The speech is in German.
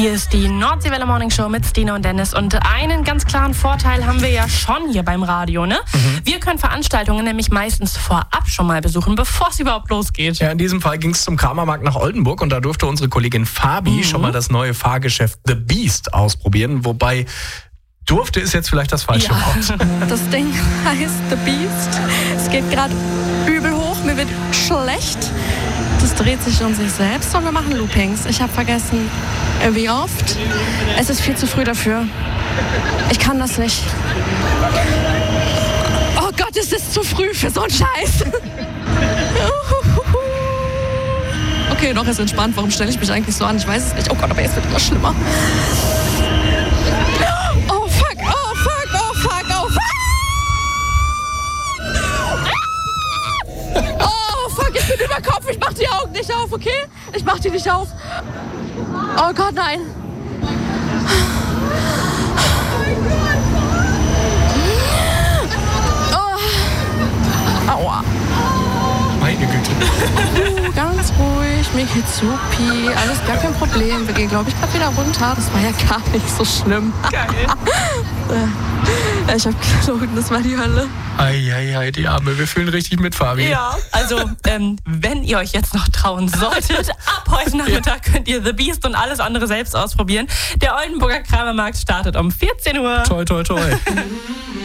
Hier ist die Nordseewelle Morning Show mit Stina und Dennis. Und einen ganz klaren Vorteil haben wir ja schon hier beim Radio, ne? Wir können Veranstaltungen nämlich meistens vorab schon mal besuchen, bevor es überhaupt losgeht. Ja, in diesem Fall ging es zum Kramermarkt nach Oldenburg und da durfte unsere Kollegin Fabi schon mal das neue Fahrgeschäft The Beast ausprobieren. Wobei, durfte ist jetzt vielleicht das falsche Wort. Das Ding heißt The Beast. Es geht gerade übel hoch, mir wird schlecht. Das dreht sich um sich selbst und wir machen Loopings. Ich habe vergessen, wie oft. Es ist viel zu früh dafür. Ich kann das nicht. Oh Gott, es ist zu früh für so einen Scheiß. Okay, doch, ist entspannt. Warum stelle ich mich eigentlich so an? Ich weiß es nicht. Oh Gott, aber jetzt wird es immer schlimmer. Oh fuck, oh fuck, oh fuck, oh fuck. Oh fuck, ich bin über Kopf. Ich mach die Augen nicht auf, okay? Ich mach die nicht auf. Oh Gott, nein. Oh. Aua. Meine Güte. Ganz ruhig, mir geht's supi, alles gar kein Problem. Wir gehen, glaube ich, gerade wieder runter. Das war ja gar nicht so schlimm. Geil. Ich habe gelogen, das war die Hölle. Ei, die Arme, wir fühlen richtig mit, Fabi. Ja, also wenn ihr euch jetzt noch trauen solltet, ab heute Nachmittag könnt ihr The Beast und alles andere selbst ausprobieren. Der Oldenburger Kramermarkt startet um 14 Uhr. Toi, toi, toi.